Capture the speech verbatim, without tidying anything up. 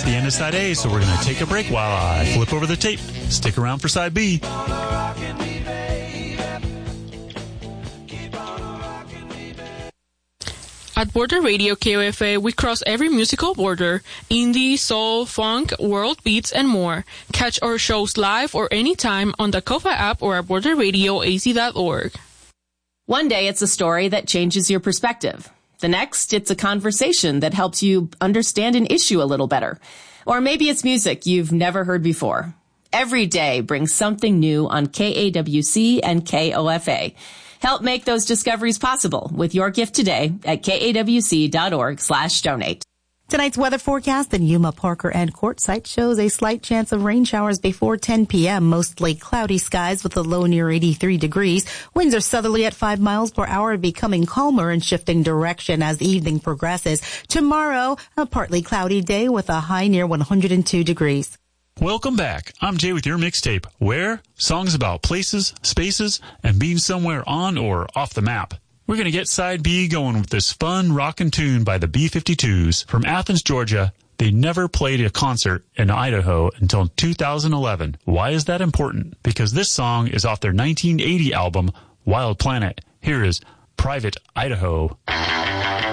It's the end of side A, so we're going to take a break while I flip over the tape. Stick around for side B. At Border Radio K O F A, we cross every musical border: indie, soul, funk, world beats, and more. Catch our shows live or anytime on the Kofa app or at border radio a z dot org. One day it's a story that changes your perspective. The next, it's a conversation that helps you understand an issue a little better. Or maybe it's music you've never heard before. Every day brings something new on K A W C and K O F A. Help make those discoveries possible with your gift today at kawc.org slash donate. Tonight's weather forecast in Yuma, Parker, and Quartzsite shows a slight chance of rain showers before ten p.m. Mostly cloudy skies with a low near eighty-three degrees. Winds are southerly at five miles per hour, becoming calmer and shifting direction as the evening progresses. Tomorrow, a partly cloudy day with a high near one hundred two degrees. Welcome back. I'm Jay with your mixtape, where songs about places, spaces, and being somewhere on or off the map. We're going to get side B going with this fun rockin' tune by the B fifty-twos. From Athens, Georgia, they never played a concert in Idaho until two thousand eleven. Why is that important? Because this song is off their nineteen eighty album, Wild Planet. Here is Private Idaho.